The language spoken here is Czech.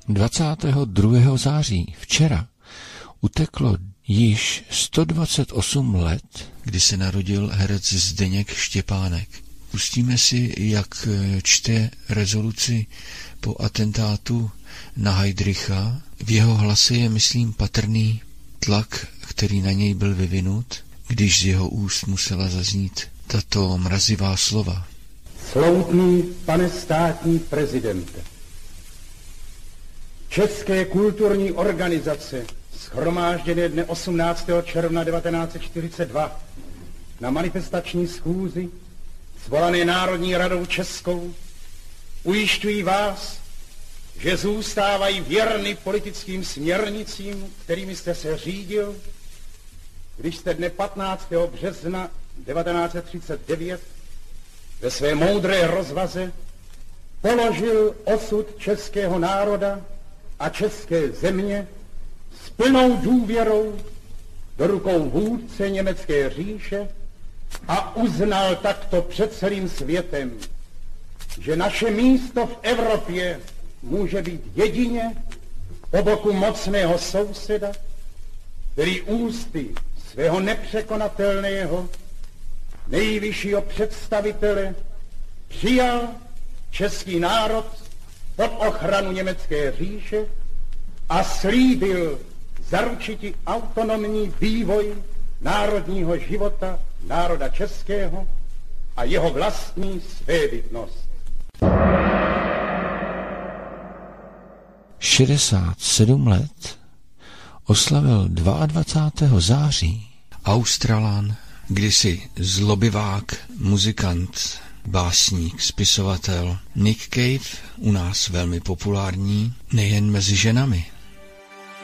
22. září, včera, uteklo již 128 let, kdy se narodil herec Zdeněk Štěpánek. Pustíme si, jak čte rezoluci po atentátu na Heydricha. V jeho hlase je, myslím, patrný tlak, který na něj byl vyvinut, když z jeho úst musela zaznít tato mrazivá slova. Sloutný pane státní prezidente, české kulturní organizace shromážděné dne 18. června 1942 na manifestační schůzi svolané Národní radou českou ujišťují vás, že zůstávají věrny politickým směrnicím, kterými jste se řídil, když jste dne 15. března 1939 ve své moudré rozvaze položil osud českého národa a české země s plnou důvěrou do rukou vůdce německé říše a uznal takto před celým světem, že naše místo v Evropě může být jedině po boku mocného souseda, který ústy svého nepřekonatelného nejvyššího představitele přijal český národ pod ochranu německé říše a slíbil zaručiti autonomní vývoj národního života národa českého a jeho vlastní svébytnost. 67 let oslavil 22. září Australan, kdysi zlobivák, muzikant, básník, spisovatel Nick Cave, u nás velmi populární, nejen mezi ženami,